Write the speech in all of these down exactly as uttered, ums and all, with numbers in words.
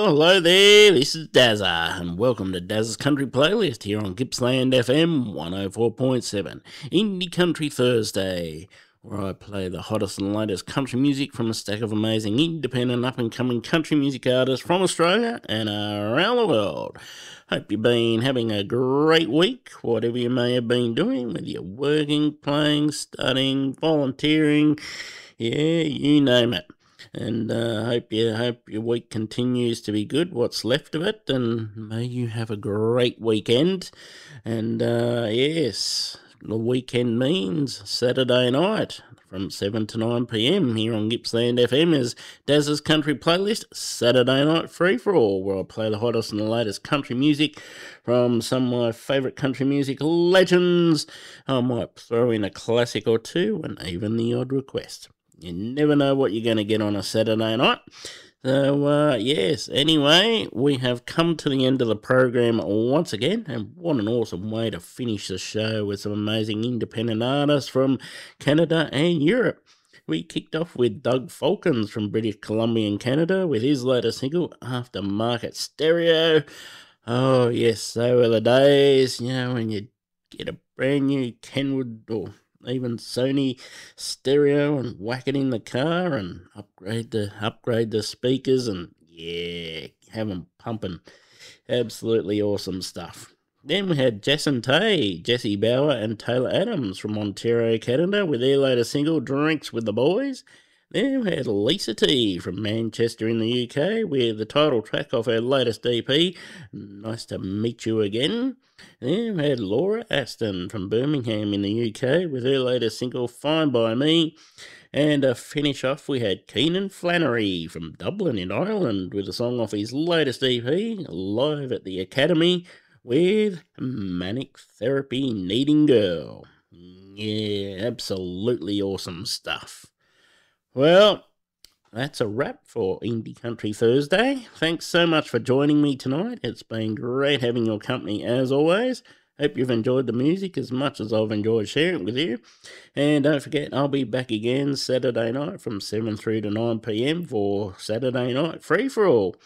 Well, hello there, this is Dazza, and welcome to Dazza's Country Playlist here on Gippsland F M one oh four point seven, Indie Country Thursday, where I play the hottest and latest country music from a stack of amazing independent up-and-coming country music artists from Australia and around the world. Hope you've been having a great week, whatever you may have been doing, whether you're working, playing, studying, volunteering, yeah, you name it. And uh, hope you hope your week continues to be good, what's left of it, and may you have a great weekend. And uh, yes, the weekend means Saturday night from seven to nine p.m. here on Gippsland F M is Daz's Country Playlist Saturday Night Free For All, where I play the hottest and the latest country music from some of my favourite country music legends. I might throw in a classic or two and even the odd request. You never know what you're going to get on a Saturday night. So, uh, yes, anyway, we have come to the end of the program once again, and what an awesome way to finish the show with some amazing independent artists from Canada and Europe. We kicked off with Doug Falkins from British Columbia in Canada with his latest single, Aftermarket Stereo. Oh, yes, they were the days, you know, when you get a brand new Kenwood or even Sony stereo and whack it in the car and upgrade the upgrade the speakers and yeah, have them pumping. Absolutely awesome stuff. Then we had Jess and Tay, Jesse Bauer and Taylor Adams from Ontario, Canada with their latest single, Drinks with the Boys. Then we had Lisa T from Manchester in the U K with the title track off her latest E P, Nice to Meet You Again. Then we had Laura Aston from Birmingham in the U K with her latest single, Fine By Me. And to finish off, we had Keenan Flannery from Dublin in Ireland with a song off his latest E P, Live at the Academy, with Manic Therapy Needing Girl. Yeah, absolutely awesome stuff. Well, that's a wrap for Indie Country Thursday. Thanks so much for joining me tonight. It's been great having your company as always. Hope you've enjoyed the music as much as I've enjoyed sharing it with you. And don't forget, I'll be back again Saturday night from seven through to nine p.m. for Saturday Night Free For All,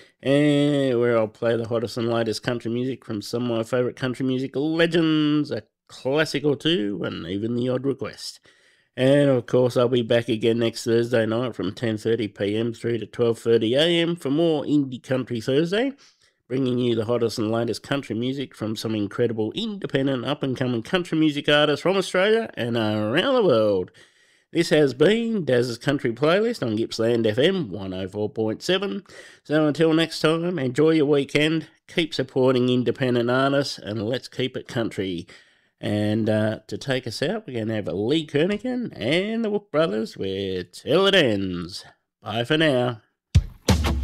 and where I'll play the hottest and latest country music from some of my favourite country music legends, a classic or two, and even the odd request. And, of course, I'll be back again next Thursday night from ten thirty p.m. through to twelve thirty a.m. for more Indie Country Thursday, bringing you the hottest and latest country music from some incredible independent up-and-coming country music artists from Australia and around the world. This has been Daz's Country Playlist on Gippsland F M one oh four point seven. So until next time, enjoy your weekend, keep supporting independent artists, and let's keep it country. And uh, to take us out, we're going to have a Lee Kernaghan and the Wook Brothers with Till It Ends. Bye for now.